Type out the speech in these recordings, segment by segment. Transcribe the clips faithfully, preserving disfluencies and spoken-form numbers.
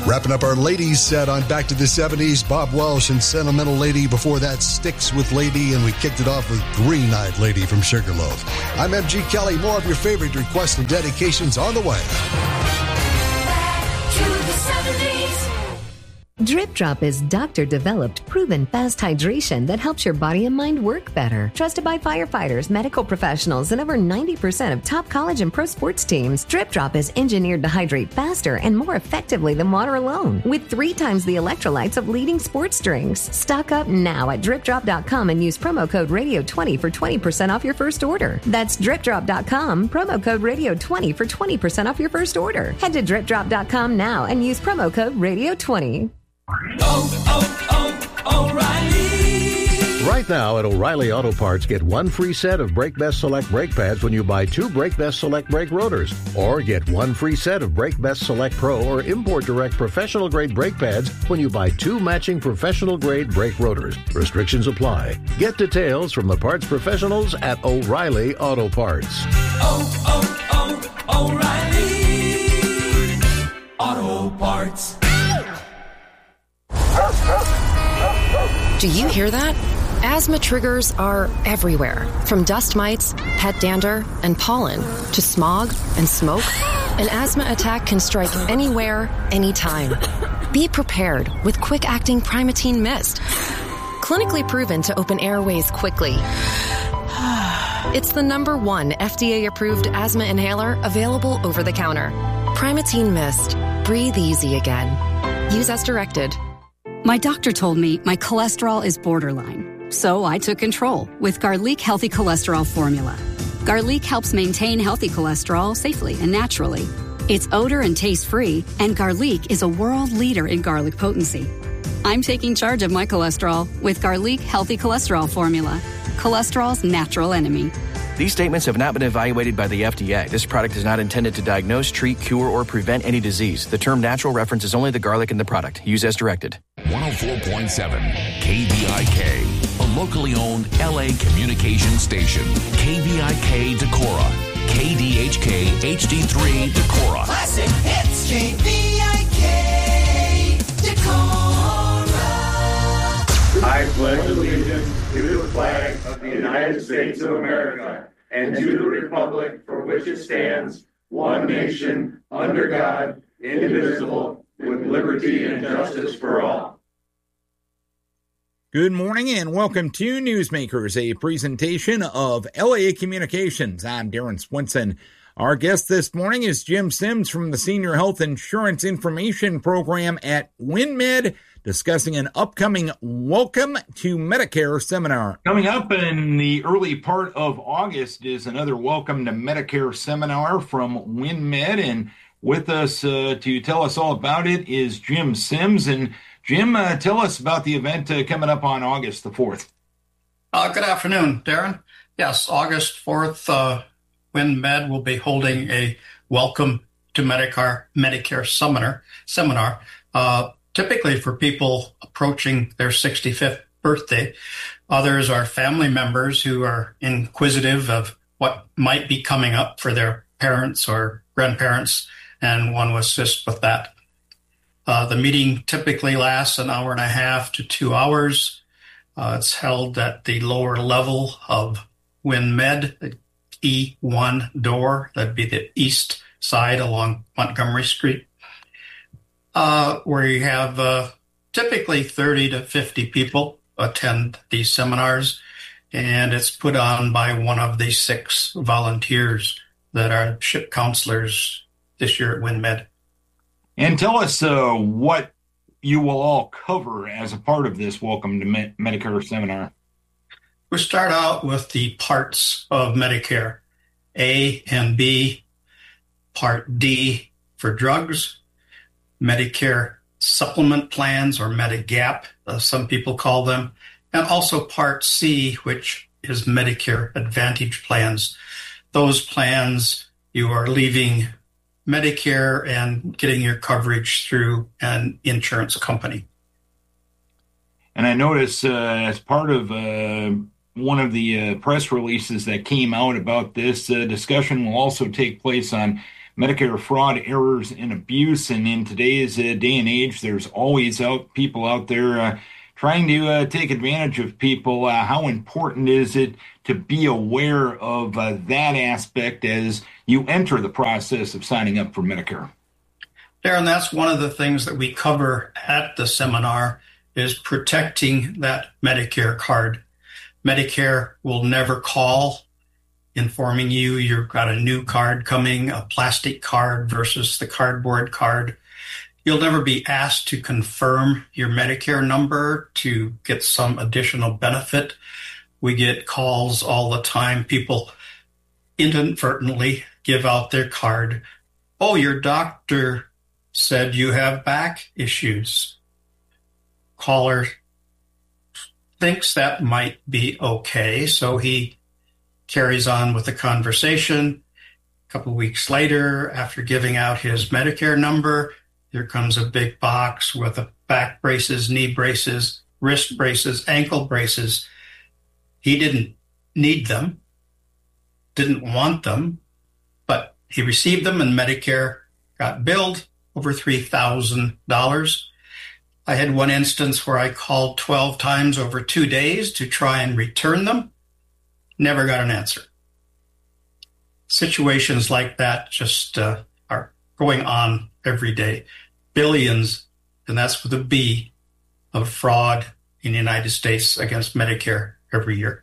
Wrapping up our ladies set on Back to the seventies, Bob Welsh and Sentimental Lady. Before that, Sticks with Lady, and we kicked it off with Green-Eyed Lady from Sugarloaf. I'm M G Kelly. More of your favorite requests and dedications on the way. Back to the seventies. Drip Drop is doctor-developed, proven fast hydration that helps your body and mind work better. Trusted by firefighters, medical professionals, and over ninety percent of top college and pro sports teams, Drip Drop is engineered to hydrate faster and more effectively than water alone, with three times the electrolytes of leading sports drinks. Stock up now at drip drop dot com and use promo code radio twenty for twenty percent off your first order. That's drip drop dot com, promo code radio twenty for twenty percent off your first order. Head to drip drop dot com now and use promo code radio twenty. Oh, oh, O'Reilly. Right now at O'Reilly Auto Parts, get one free set of Brake Best Select brake pads when you buy two Brake Best Select brake rotors. Or get one free set of Brake Best Select Pro or Import Direct professional grade brake pads when you buy two matching professional grade brake rotors. Restrictions apply. Get details from the parts professionals at O'Reilly Auto Parts. Oh, oh, oh, O'Reilly Auto Parts. Do you hear that? Asthma triggers are everywhere, from dust mites, pet dander, and pollen, to smog and smoke. An asthma attack can strike anywhere, anytime. Be prepared with quick-acting Primatene Mist. Clinically proven to open airways quickly. It's the number one F D A-approved asthma inhaler available over the counter. Primatene Mist. Breathe easy again. Use as directed. My doctor told me my cholesterol is borderline, so I took control with Garlic Healthy Cholesterol Formula. Garlic helps maintain healthy cholesterol safely and naturally. It's odor and taste-free, and Garlic is a world leader in garlic potency. I'm taking charge of my cholesterol with Garlic Healthy Cholesterol Formula, cholesterol's natural enemy. These statements have not been evaluated by the F D A. This product is not intended to diagnose, treat, cure, or prevent any disease. The term natural references only the garlic in the product. Use as directed. one oh four point seven K B I K, a locally owned L A communication station. K B I K Decorah, K D H K H D three Decorah. Classic hits, K B I K Decorah. I pledge allegiance to the flag of the United States of America and to the republic for which it stands, one nation, under God, indivisible, with liberty and justice for all. Good morning and welcome to Newsmakers, a presentation of L A Communications. I'm Darren Swinson. Our guest this morning is Jim Sims from the Senior Health Insurance Information Program at WinMed, discussing an upcoming Welcome to Medicare seminar. Coming up in the early part of August is another Welcome to Medicare seminar from WinMed, and with us uh, to tell us all about it is Jim Sims. And Jim, uh, tell us about the event uh, coming up on August the fourth. Uh, good afternoon, Darren. Yes, August fourth, uh, WinMed will be holding a Welcome to Medicare Medicare seminar. Seminar. Uh, Typically for people approaching their sixty-fifth birthday. Others are family members who are inquisitive of what might be coming up for their parents or grandparents and want to assist with that. Uh, the meeting typically lasts an hour and a half to two hours. Uh, it's held at the lower level of WinMed, the E one door. That'd be the east side along Montgomery Street. Uh, where you have uh, typically thirty to fifty people attend these seminars, and it's put on by one of the six volunteers that are ship counselors this year at WinMed. And tell us uh, what you will all cover as a part of this Welcome to Me- Medicare seminar. We start out with the parts of Medicare, A and B, Part D for drugs, Medicare supplement plans, or Medigap, uh, some people call them, and also Part C, which is Medicare Advantage plans. Those plans, you are leaving Medicare and getting your coverage through an insurance company. And I notice uh, as part of uh, one of the uh, press releases that came out about this, uh, discussion will also take place on Medicare fraud, errors, and abuse. And in today's uh, day and age, there's always out people out there uh, trying to uh, take advantage of people. Uh, how important is it to be aware of uh, that aspect as you enter the process of signing up for Medicare? Darren, that's one of the things that we cover at the seminar is protecting that Medicare card. Medicare will never call informing you you've got a new card coming, a plastic card versus the cardboard card. You'll never be asked to confirm your Medicare number to get some additional benefit. We get calls all the time. People inadvertently give out their card. Oh, your doctor said you have back issues. Caller thinks that might be okay, so he carries on with the conversation. A couple of weeks later, after giving out his Medicare number, here comes a big box with a back braces, knee braces, wrist braces, ankle braces. He didn't need them, didn't want them, but he received them and Medicare got billed over three thousand dollars. I had one instance where I called twelve times over two days to try and return them. Never got an answer. Situations like that just uh, are going on every day. Billions, and that's with a B, of fraud in the United States against Medicare every year.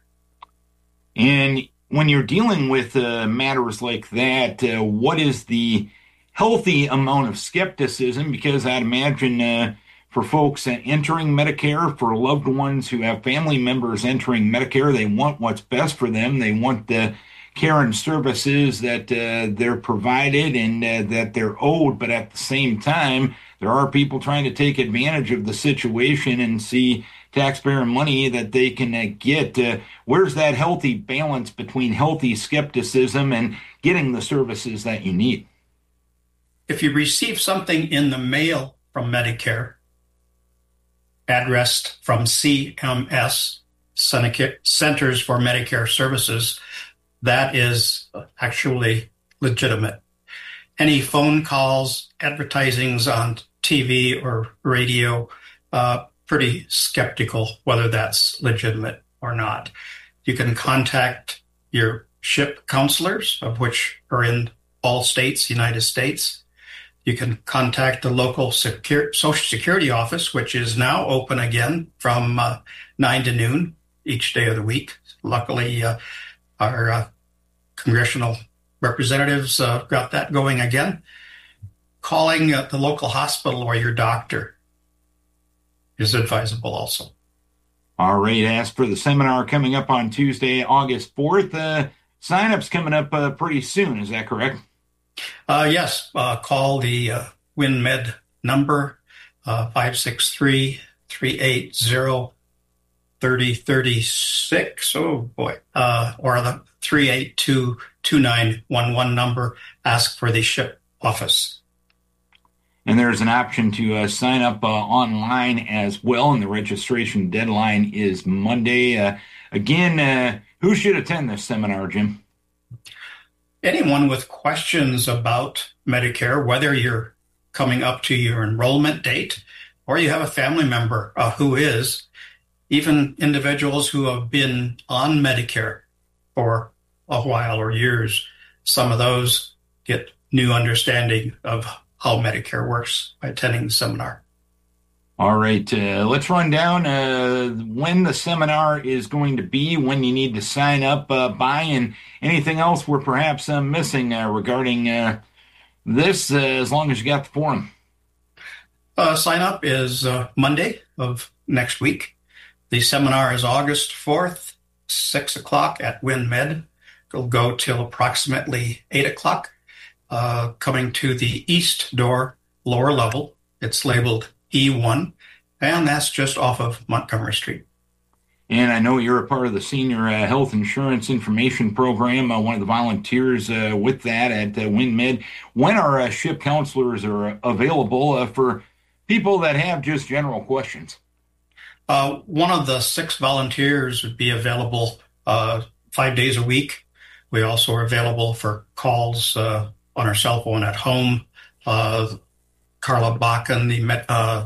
And when you're dealing with uh, matters like that, uh, what is the healthy amount of skepticism? Because I'd imagine uh, for folks entering Medicare, for loved ones who have family members entering Medicare, they want what's best for them. They want the care and services that uh, they're provided and uh, that they're owed. But at the same time, there are people trying to take advantage of the situation and see taxpayer money that they can uh, get. Uh, where's that healthy balance between healthy skepticism and getting the services that you need? If you receive something in the mail from Medicare, addressed from C M S, Centers for Medicare Services, that is actually legitimate. Any phone calls, advertisings on T V or radio, uh, pretty skeptical whether that's legitimate or not. You can contact your SHIP counselors, of which are in all states, United States. You can contact the local secure, Social Security office, which is now open again from uh, nine to noon each day of the week. Luckily, uh, our uh, congressional representatives uh, got that going again. Calling uh, the local hospital or your doctor is advisable also. All right. As for the seminar coming up on Tuesday, August fourth, uh, sign-up's coming up uh, pretty soon. Is that correct? Uh, yes. Uh, call the uh, WinMed number, uh, five six three, three eight zero, three zero three six. Oh, boy. Uh, or the three eight two, two nine one one number. Ask for the SHIP office. And there's an option to uh, sign up uh, online as well, and the registration deadline is Monday. Uh, again, uh, who should attend this seminar, Jim? Anyone with questions about Medicare, whether you're coming up to your enrollment date or you have a family member uh, who is, even individuals who have been on Medicare for a while or years, some of those get new understanding of how Medicare works by attending the seminar. All right, uh, let's run down uh, when the seminar is going to be, when you need to sign up uh, by, and anything else we're perhaps uh, missing uh, regarding uh, this, uh, as long as you got the form. Uh, sign up is uh, Monday of next week. The seminar is August fourth, six o'clock at WinMed. It'll go till approximately eight o'clock. Uh, coming to the east door, lower level. It's labeled E one, and that's just off of Montgomery Street. And I know you're a part of the Senior uh, Health Insurance Information Program, uh, one of the volunteers uh, with that at uh, WinMed. When our uh, SHIP counselors are available uh, for people that have just general questions? Uh, one of the six volunteers would be available uh, five days a week. We also are available for calls uh, on her cell phone at home. Uh, Carla Bakken, the Met, uh,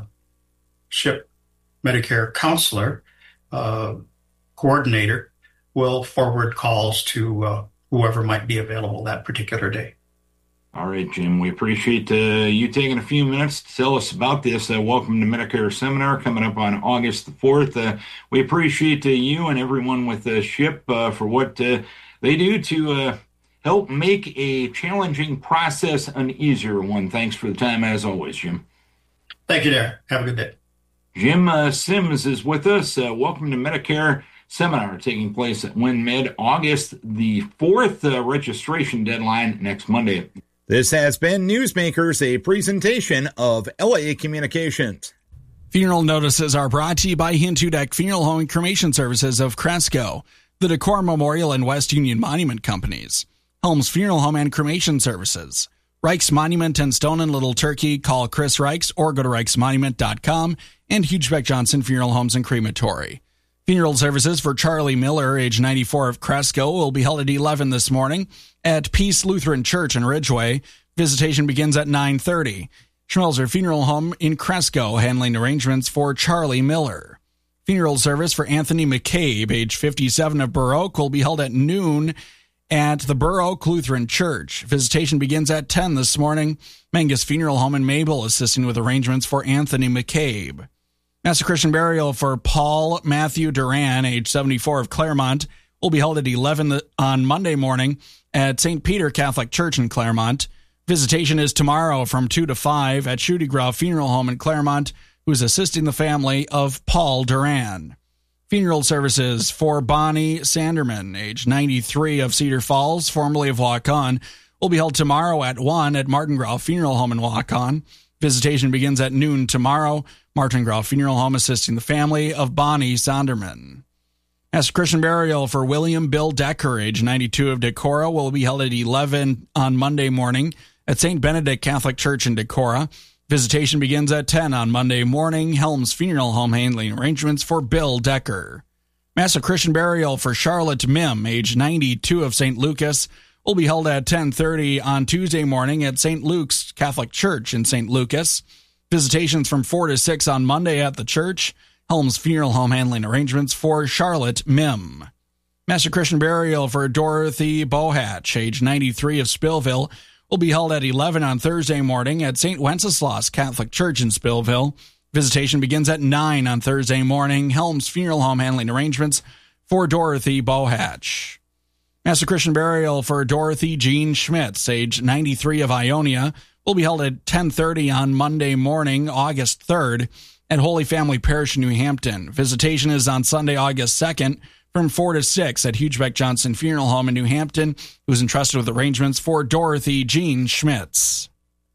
SHIP Medicare counselor, uh, coordinator, will forward calls to uh, whoever might be available that particular day. All right, Jim, we appreciate uh, you taking a few minutes to tell us about this. Uh, welcome to Medicare Seminar coming up on August the fourth. Uh, we appreciate uh, you and everyone with uh, SHIP uh, for what uh, they do to uh, help make a challenging process an easier one. Thanks for the time, as always, Jim. Thank you, Darren. Have a good day. Jim uh, Sims is with us. Uh, welcome to Medicare Seminar taking place at WinMed August the fourth. Uh, registration deadline next Monday. This has been Newsmakers, a presentation of L A Communications. Funeral notices are brought to you by Hintudek Funeral Home and Cremation Services of Cresco, the Decor Memorial and West Union Monument Companies, Helms Funeral Home and Cremation Services, Reichs Monument and Stone and Little Turkey. Call Chris Reichs or go to reichs monument dot com, and Hugebeck Johnson Funeral Homes and Crematory. Funeral services for Charlie Miller, age ninety-four, of Cresco, will be held at eleven this morning at Peace Lutheran Church in Ridgeway. Visitation begins at nine thirty. Schmelzer Funeral Home in Cresco, handling arrangements for Charlie Miller. Funeral service for Anthony McCabe, age fifty-seven, of Burr Oak, will be held at noon at the Burr Oak Lutheran Church. Visitation begins at ten this morning. Mangus Funeral Home in Mabel, assisting with arrangements for Anthony McCabe. Mass Christian burial for Paul Matthew Duran, age seventy-four, of Claremont, will be held at eleven on Monday morning at Saint Peter Catholic Church in Claremont. Visitation is tomorrow from two to five at Schudegraw Funeral Home in Claremont, who is assisting the family of Paul Duran. Funeral services for Bonnie Sanderman, age ninety-three, of Cedar Falls, formerly of Waukon, will be held tomorrow at one at Martin Grau Funeral Home in Waukon. Visitation begins at noon tomorrow. Martin Grau Funeral Home assisting the family of Bonnie Sanderman. As Christian burial for William Bill Decker, age ninety-two, of Decorah, will be held at eleven on Monday morning at Saint Benedict Catholic Church in Decorah. Visitation begins at ten on Monday morning. Helms Funeral Home handling arrangements for Bill Decker. Mass of Christian burial for Charlotte Mim, age ninety-two, of Saint Lucas, will be held at ten thirty on Tuesday morning at Saint Luke's Catholic Church in Saint Lucas. Visitations from four to six on Monday at the church. Helms Funeral Home handling arrangements for Charlotte Mim. Mass of Christian burial for Dorothy Bohatch, age ninety-three, of Spillville, will be held at eleven on Thursday morning at Saint Wenceslas Catholic Church in Spillville. Visitation begins at nine on Thursday morning. Helms Funeral Home handling arrangements for Dorothy Bohatch. Mass of Christian burial for Dorothy Jean Schmitz, age ninety-three, of Ionia, will be held at ten thirty on Monday morning, August third, at Holy Family Parish in New Hampton. Visitation is on Sunday, August second, from four to six at Hugebeck Johnson Funeral Home in New Hampton, who is entrusted with arrangements for Dorothy Jean Schmitz.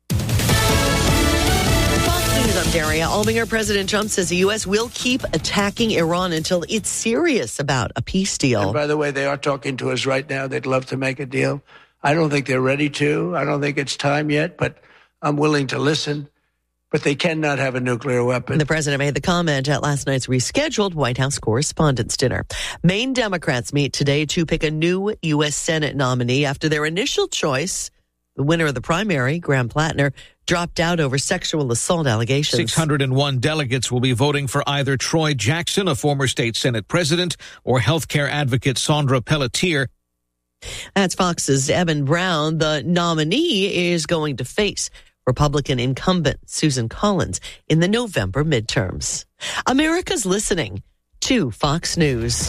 I'm Daria Albinger. President Trump says the U S will keep attacking Iran until it's serious about a peace deal. And by the way, they are talking to us right now. They'd love to make a deal. I don't think they're ready to. I don't think it's time yet, but I'm willing to listen. But they cannot have a nuclear weapon. The president made the comment at last night's rescheduled White House Correspondents' Dinner. Maine Democrats meet today to pick a new U S Senate nominee after their initial choice, the winner of the primary, Graham Plattner, dropped out over sexual assault allegations. six hundred one delegates will be voting for either Troy Jackson, a former state Senate president, or healthcare advocate Sandra Pelletier. That's Fox's Evan Brown. The nominee is going to face Republican incumbent Susan Collins in the November midterms. America's listening to Fox News.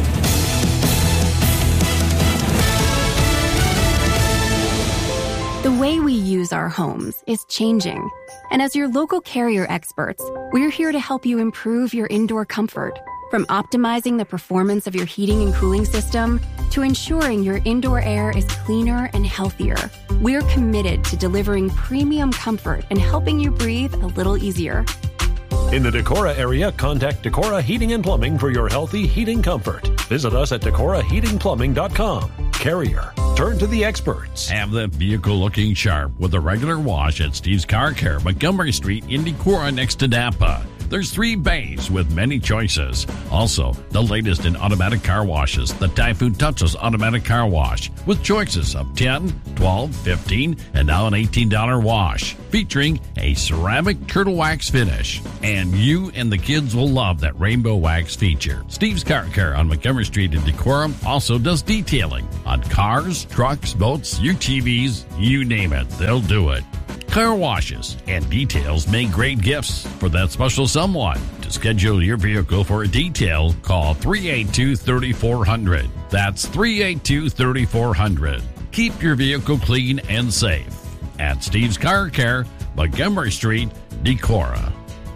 The way we use our homes is changing. And as your local Carrier experts, we're here to help you improve your indoor comfort. From optimizing the performance of your heating and cooling system to ensuring your indoor air is cleaner and healthier, we're committed to delivering premium comfort and helping you breathe a little easier. In the Decorah area, contact Decorah Heating and Plumbing for your healthy heating comfort. Visit us at decorah heating plumbing dot com. Carrier. Turn to the experts. Have the vehicle looking sharp with a regular wash at Steve's Car Care, Montgomery Street in Decorah next to Napa. There's three bays with many choices. Also, the latest in automatic car washes, the Typhoon Touchless Automatic Car Wash, with choices of ten, twelve, fifteen, and now an eighteen dollars wash, featuring a ceramic turtle wax finish. And you and the kids will love that rainbow wax feature. Steve's Car Care on Montgomery Street in Decorah also does detailing on cars, trucks, boats, U T Vs, you name it, they'll do it. Car washes and details make great gifts for that special someone. To schedule your vehicle for a detail, call three eight two, three four zero zero. That's three eight two, three four zero zero. Keep your vehicle clean and safe at Steve's Car Care, Montgomery Street, Decorah.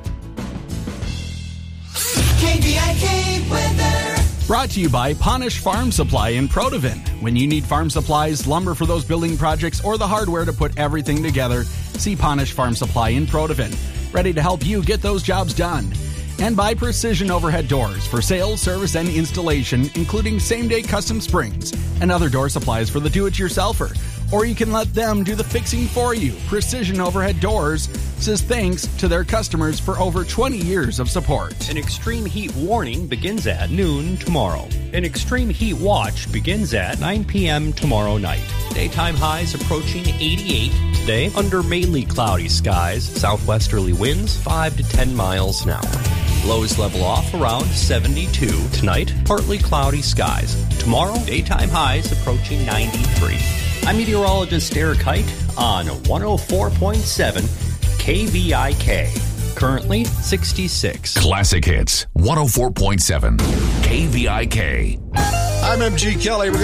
K B I K weather. Brought to you by Ponish Farm Supply in Protivin. When you need farm supplies, lumber for those building projects, or the hardware to put everything together, see Ponish Farm Supply in Protivin. Ready to help you get those jobs done. And by Precision Overhead Doors for sales, service, and installation, including same-day custom springs and other door supplies for the do-it-yourselfer. Or you can let them do the fixing for you. Precision Overhead Doors says thanks to their customers for over twenty years of support. An extreme heat warning begins at noon tomorrow. An extreme heat watch begins at nine p.m. tomorrow night. Daytime highs approaching eighty-eight today under mainly cloudy skies. Southwesterly winds five to ten miles an hour. Lows level off around seventy-two tonight. Partly cloudy skies. Tomorrow, daytime highs approaching ninety-three. I'm meteorologist Eric Height on one oh four point seven K V I K. Currently sixty-six. Classic Hits one oh four point seven K V I K. I'm M G Kelly. We're